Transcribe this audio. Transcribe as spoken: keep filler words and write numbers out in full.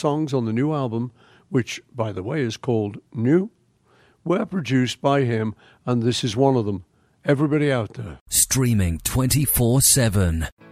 songs on the new album, which, by the way, is called New, were produced by him, and this is one of them. Everybody out there. Streaming twenty-four seven.